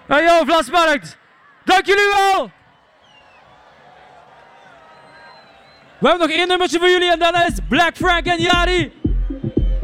Hey yo, Vlasmarkt. Dank jullie wel. We hebben nog één nummertje voor jullie en daarna is Black Frank en Yari.